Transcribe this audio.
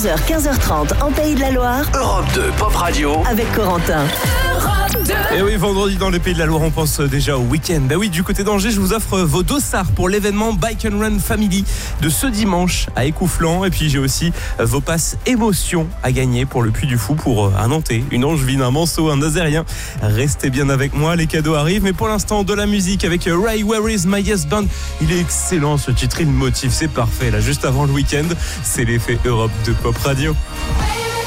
14h, 15h30 en Pays de la Loire. Europe 2 Pop Radio Avec Corentin. Et oui, vendredi dans les Pays de la Loire, on pense déjà au week-end. Bah oui, du côté d'Angers, je vous offre vos dossards pour l'événement Bike and Run Family de ce dimanche à Écouflant. Et puis j'ai aussi vos passes émotions à gagner pour le Puy du Fou, pour un Nantais, une Angevine, un Manceau, un Nazérien. Restez bien avec moi, les cadeaux arrivent. Mais pour l'instant, de la musique avec Ray, Where is my yes band. Il est excellent ce titre, il me motive, c'est parfait. Là, juste avant le week-end, c'est l'effet Europe de Pop Radio.